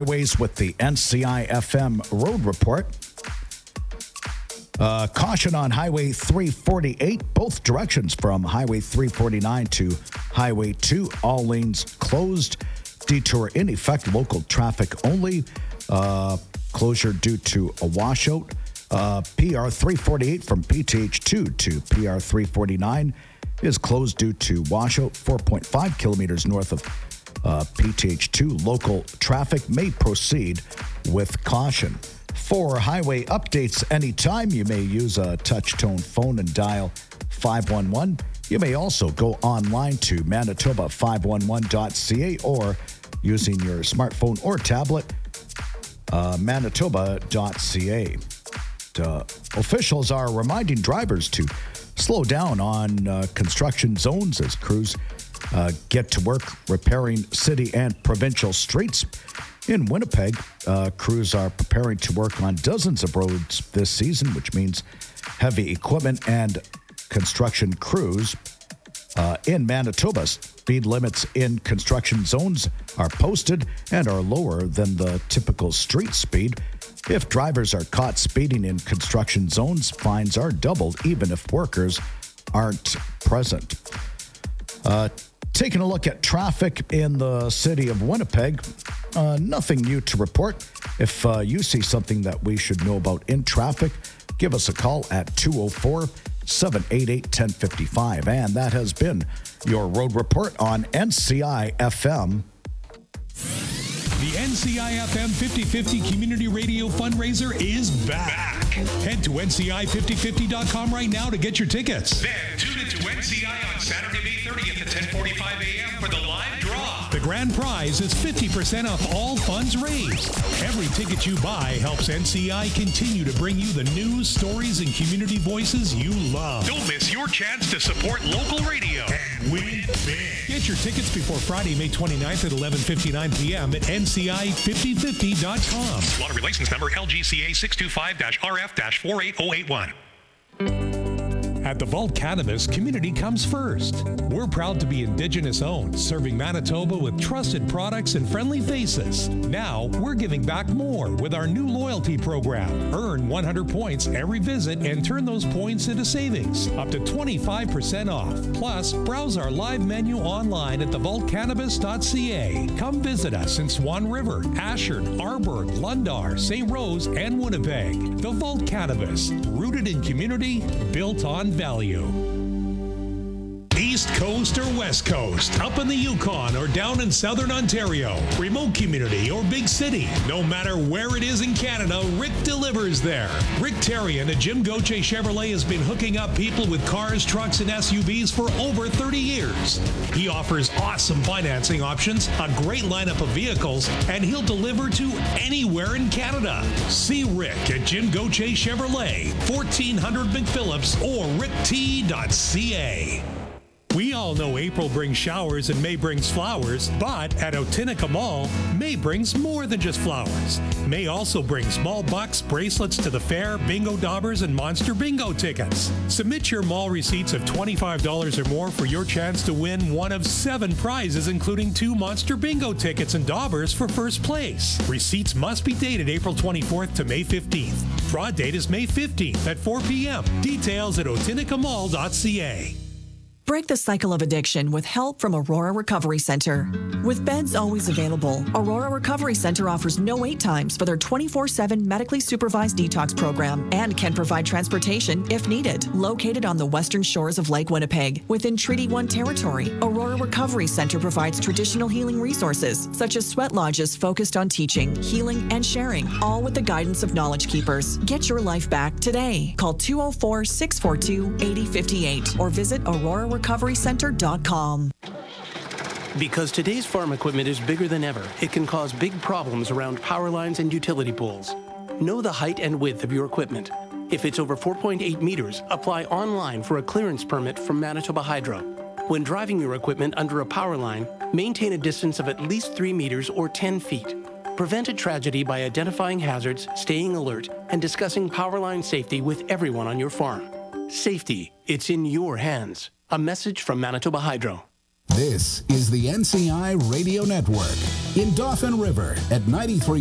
Ways with the NCI FM road report. Caution on Highway 348, both directions from Highway 349 to Highway 2. All lanes closed. Detour in effect. Local traffic only. Closure due to a washout. PR 348 from PTH2 to PR 349 is closed due to washout. 4.5 kilometers north of PTH2. Local traffic may proceed with caution. For highway updates anytime, you may use a touch-tone phone and dial 511. You may also go online to manitoba511.ca or using your smartphone or tablet, manitoba.ca. Officials are reminding drivers to slow down on construction zones as crews get to work repairing city and provincial streets. In Winnipeg, crews are preparing to work on dozens of roads this season, which means heavy equipment and construction crews. In Manitoba, speed limits in construction zones are posted and are lower than the typical street speed. If drivers are caught speeding in construction zones, fines are doubled even if workers aren't present. Taking a look at traffic in the city of Winnipeg, nothing new to report. If you see something that we should know about in traffic, give us a call at 204-788-1055. And that has been your road report on NCI FM. The NCI FM 50/50 Community Radio Fundraiser is back. Head to NCI5050.com right now to get your tickets. Then tune into NCI on Saturday, May 30th at 10:45 a.m. for the live draw. The grand prize is 50% off all funds raised. Every ticket you buy helps NCI continue to bring you the news, stories, and community voices you love. Don't miss your chance to support local radio and win big. Get your tickets before Friday, May 29th at 11:59 p.m. at NCI5050.com. Lottery license number LGCA 625-RF-48081. At the Vault Cannabis, community comes first. We're proud to be Indigenous owned, serving Manitoba with trusted products and friendly faces. Now, we're giving back more with our new loyalty program. Earn 100 points every visit and turn those points into savings, up to 25% off. Plus, browse our live menu online at thevaultcannabis.ca. Come visit us in Swan River, Ashford, Arborg, Lundar, St. Rose, and Winnipeg. The Vault Cannabis, rooted in community, built on value. East Coast or West Coast, up in the Yukon or down in Southern Ontario, remote community or big city, no matter where it is in Canada, Rick delivers there. Rick Terrian at Jim Gauthier Chevrolet has been hooking up people with cars, trucks, and SUVs for over 30 years. He offers awesome financing options, a great lineup of vehicles, and he'll deliver to anywhere in Canada. See Rick at Jim Gauthier Chevrolet, 1400 McPhillips or rickt.ca. We all know April brings showers and May brings flowers, but at Otinica Mall, May brings more than just flowers. May also brings small bucks, bracelets to the fair, bingo daubers, and monster bingo tickets. Submit your mall receipts of $25 or more for your chance to win one of 7 prizes, including 2 monster bingo tickets and daubers for first place. Receipts must be dated April 24th to May 15th. Draw date is May 15th at 4 p.m. Details at otinicamall.ca. Break the cycle of addiction with help from Aurora Recovery Center. With beds always available, Aurora Recovery Center offers no wait times for their 24/7 medically supervised detox program and can provide transportation if needed. Located on the western shores of Lake Winnipeg, within Treaty 1 territory, Aurora Recovery Center provides traditional healing resources such as sweat lodges focused on teaching, healing, and sharing, all with the guidance of Knowledge Keepers. Get your life back today. Call 204-642-8058 or visit aurorarecoverycenter.com. Because today's farm equipment is bigger than ever, it can cause big problems around power lines and utility poles. Know the height and width of your equipment. If it's over 4.8 meters, apply online for a clearance permit from Manitoba Hydro. When driving your equipment under a power line, maintain a distance of at least 3 meters or 10 feet. Prevent a tragedy by identifying hazards, staying alert, and discussing power line safety with everyone on your farm. Safety, it's in your hands. A message from Manitoba Hydro. This is the NCI Radio Network in Dauphin River at 93.